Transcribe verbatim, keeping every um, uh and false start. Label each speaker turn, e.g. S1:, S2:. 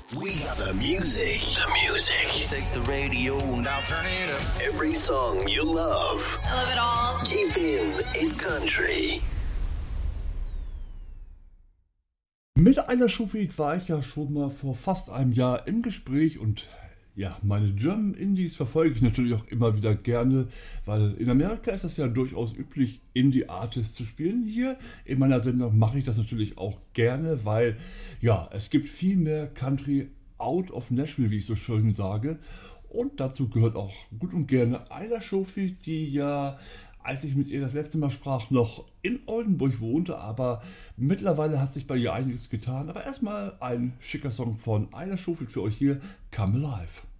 S1: We got the music. The music.
S2: Take the radio now, turn it up.
S1: Every song you love.
S3: I love it all.
S1: Keep in country.
S4: Mit einer Schuhfeed war ich ja schon mal vor fast einem Jahr im Gespräch und ja, meine German Indies verfolge ich natürlich auch immer wieder gerne, weil in Amerika ist es ja durchaus üblich, Indie-Artists zu spielen. Hier in meiner Sendung mache ich das natürlich auch gerne, weil ja, es gibt viel mehr Country out of Nashville, wie ich so schön sage. Und dazu gehört auch gut und gerne Ayla Schofield, die ja, als ich mit ihr das letzte Mal sprach, noch in Oldenburg wohnte, aber mittlerweile hat sich bei ihr einiges getan. Aber erstmal ein schicker Song von Ayla Schofield für euch hier, Come Alive.